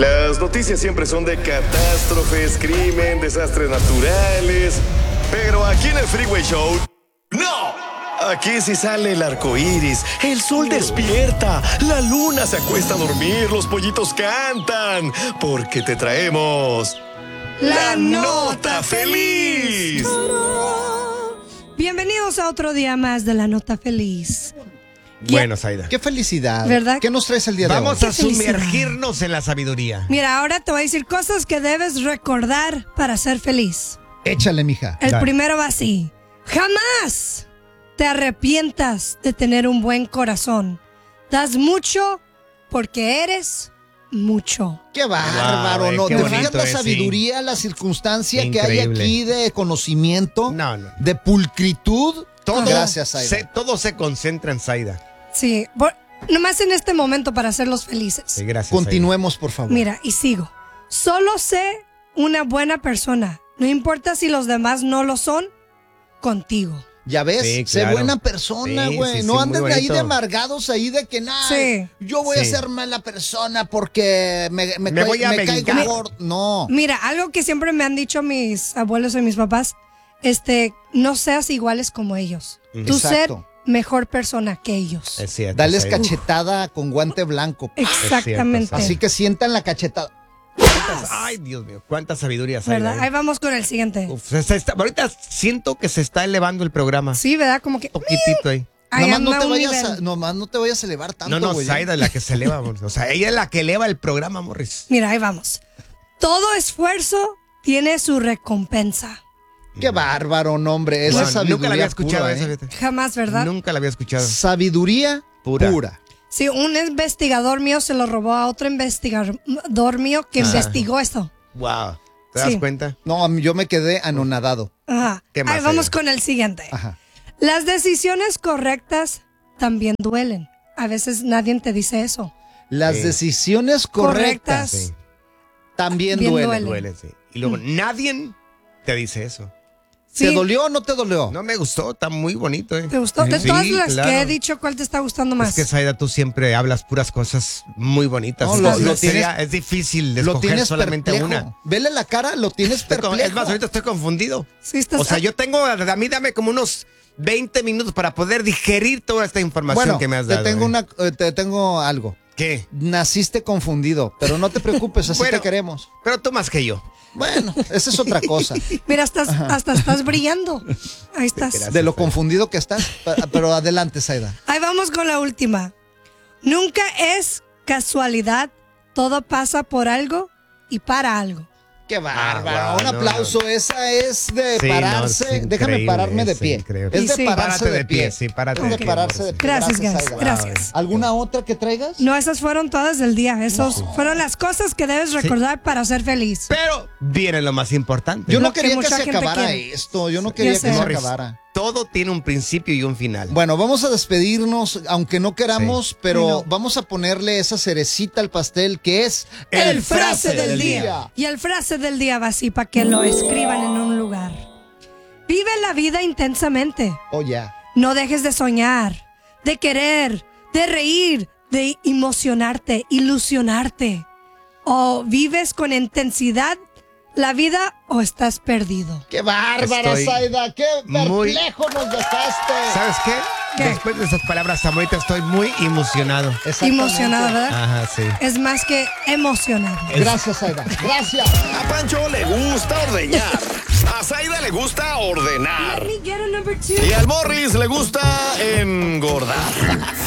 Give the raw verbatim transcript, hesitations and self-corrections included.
Las noticias siempre son de catástrofes, crimen, desastres naturales. Pero aquí en el Freeway Show, ¡no! Aquí sí sale el arco iris, el sol despierta, la luna se acuesta a dormir, los pollitos cantan. Porque te traemos la Nota Feliz. Bienvenidos a otro día más de la Nota Feliz. Bueno, Zaida. Qué felicidad. ¿Verdad? ¿Qué nos traes el día de hoy? Vamos a felicidad. sumergirnos en la sabiduría. Mira, ahora te voy a decir cosas que debes recordar para ser feliz. Échale, mija. El Dale. primero va así. Jamás te arrepientas de tener un buen corazón. Das mucho porque eres mucho. Qué bárbaro, Wow, ¿no? qué ¿Te bonito fijas la es, sabiduría, la circunstancia que hay Increíble. aquí de conocimiento, No, no. de pulcritud? Todo, Gracias, Zaida. se, todo se concentra en Zaida. Sí, por- nomás en este momento para hacerlos felices. Sí, gracias. Continuemos, por favor. Mira, y sigo. Solo sé una buena persona. No importa si los demás no lo son, contigo. Ya ves, Sí, sé claro. buena persona, Sí, güey. sí, sí, no muy andes de ahí bonito. de amargados ahí de que nada. Sí. Yo voy a Sí. ser mala persona porque me, me, Me cae- voy a me vengar. caigo gordo. No. Mira, algo que siempre me han dicho mis abuelos y mis papás, este, no seas iguales como ellos. Ujú. Tú ser Exacto. mejor persona que ellos. Es cierto. Dales Zaida. cachetada con guante blanco. Exactamente. cierto, Así que sientan la cachetada. ¿Cuántas- Ay, Dios mío, cuánta sabiduría, Zaida. ¿Verdad? eh. Ahí vamos con el siguiente. Uf, se- se está- ahorita siento que se está elevando el programa. Sí, ¿verdad? Como que Un poquitito ahí. ahí Nomás no, anda te un vayas nivel. a, nomás no te vayas a elevar tanto, No, no, güey. Zaida es la que se eleva. amor. O sea, ella es la que eleva el programa, Morris. Mira, ahí vamos. Todo esfuerzo tiene su recompensa. Qué bárbaro, nombre. Esa Bueno, es sabiduría nunca la había escuchado pura, esa, ¿eh? fíjate. Jamás, ¿verdad? Nunca la había escuchado. Sabiduría Pura. pura. Sí, un investigador mío se lo robó a otro investigador mío que Ah. investigó esto. Wow. ¿Te das Sí. cuenta? No, a mí- yo me quedé anonadado. Ajá. ¿Qué más Ahí vamos hay? con el siguiente. Ajá. Las decisiones correctas también duelen. A veces nadie te dice eso. Las Sí. decisiones correctas, Correctas. Sí. también Bien duelen. duelen. Duele, sí. Y luego nadie te dice eso. Sí. ¿Te dolió o no te dolió? No me gustó, está muy bonito, ¿eh? ¿Te gustó? De Sí, todas las claro. que he dicho, ¿cuál te está gustando más? Es que, Zaida, tú siempre hablas puras cosas muy bonitas. No, Es- lo- es- lo sería- tienes- es difícil Lo escoger tienes solamente perplejo. una. Vele la cara, lo tienes Estoy con- perplejo. es más, ahorita estoy confundido. Sí, estás- O sea, yo tengo, a mí dame como unos veinte minutos para poder digerir toda esta información bueno, que me has dado. te tengo ¿eh? una, eh, te tengo algo. ¿Qué? Naciste confundido, pero no te preocupes, así Bueno. te queremos. Pero tú más que yo. Bueno, esa es otra cosa. Mira, estás, hasta estás brillando. Ahí estás. Gracias. De lo confundido que estás. Pa- Pero adelante, Zaida. Ahí vamos con la última. Nunca es casualidad. Todo pasa por algo y para algo. Qué bárbaro. Ah, wow, Un no, aplauso. Esa es de Sí, no, pararse. es Déjame increíble, pararme de es pie. increíble. Es de Sí. pararse Párate de, de pie. pie, sí, párate Es de de pie, pararse de Morris. pie. Gracias, guys. Zaida. Gracias. ¿Alguna otra que traigas? No, esas fueron todas del día. Esos fueron las cosas que debes recordar para ser feliz. Pero viene lo más importante. Yo Lo no que quería que, mucha se gente acabara quiere. esto. Yo no quería Ya que sé. se Morris, acabara. todo tiene un principio y un final. Bueno, vamos a despedirnos, aunque no queramos, Sí. pero Ay, no. vamos a ponerle esa cerecita al pastel que es El frase del día. Y el frase del día va así para que lo escriban en un lugar. Vive la vida intensamente. Oh, ya. No dejes de soñar, de querer, de reír, de emocionarte, ilusionarte. O vives con intensidad la vida o estás perdido. ¡Qué bárbara, Estoy Zaida! ¡Qué muy- perplejo nos dejaste! ¿Sabes qué? ¿Qué? Después de esas palabras tan bonitas estoy muy emocionado. Exactamente. Emocionado, ¿verdad? Ajá, sí. Es más que emocionado. Gracias, Zaida. Gracias. A Pancho le gusta ordeñar. A Zaida le gusta ordenar. Y al Morris le gusta engordar.